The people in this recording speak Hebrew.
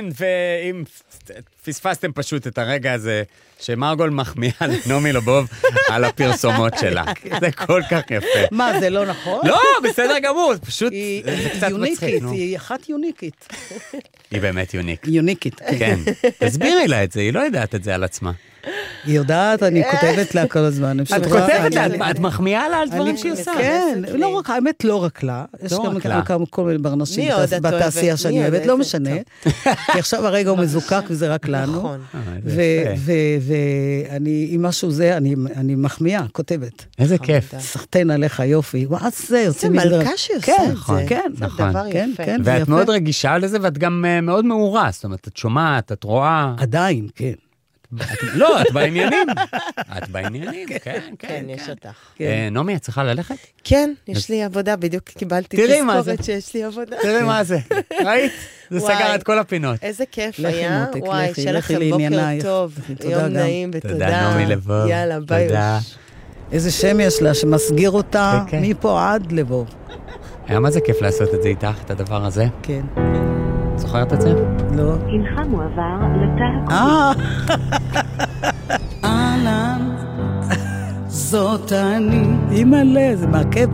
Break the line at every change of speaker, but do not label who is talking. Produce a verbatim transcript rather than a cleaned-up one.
כן, ואם פספסתם פשוט את הרגע הזה, שמרגול מחמיאה לנעמי לבוב על הפרסומות שלה. זה כל כך יפה.
מה, זה לא נכון?
לא, בסדר גמור, פשוט
היא
זה קצת מצחיק.
היא אחת יוניקית.
היא באמת יוניק.
יוניקית,
כן. תסבירי לה את זה, היא לא יודעת את זה על עצמה.
היא יודעת, אני כותבת לה כל הזמן.
את כותבת לה, את מחמיאה לה על דברים שהיא עושה.
כן, לא רק, האמת לא רק לה. יש גם כל מיני ברנשים בתעשייה שאני אוהבת, לא משנה. כי עכשיו הרגע הוא מזוקק וזה רק לנו.
נכון.
ואני, עם משהו זה, אני מחמיאה, כותבת.
איזה כיף.
סחטן עליך יופי. וואו, זה יוצא
מלכה שעושה את זה.
כן,
זה דבר יפה.
ואת מאוד רגישה לזה, ואת גם מאוד מאורה. זאת אומרת, את שומעת, את רואה.
עדיין, כן.
לא, את בעניינים. את בעניינים, כן, כן.
כן, יש אותך.
נעמי, את צריכה ללכת?
כן, יש לי עבודה, בדיוק קיבלתי תזכורת שיש לי עבודה.
תראי מה זה, ראית? זה סגר את כל הפינות.
איזה כיף היה. וואי, שיהיה לכם בוקר טוב, יום נעים ותודה.
תודה, נעמי לבוב.
יאללה, ביי.
איזה שם יש לה שמסגיר אותה מפה עד לבוב.
היה מה זה כיף לעשות את זה איתך, את הדבר הזה?
כן.
זוכרת את זה?
לא.
הנך מועבר לתא
אה! אהלן, זאת אני. אימא'לה, זה מעכב.